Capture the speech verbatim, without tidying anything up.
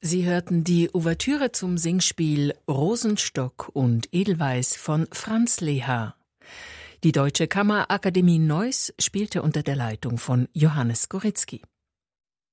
Sie hörten die Ouvertüre zum Singspiel Rosenstock und Edelweiß von Franz Leha. Die Deutsche Kammerakademie Neuss spielte unter der Leitung von Johannes Goritzky.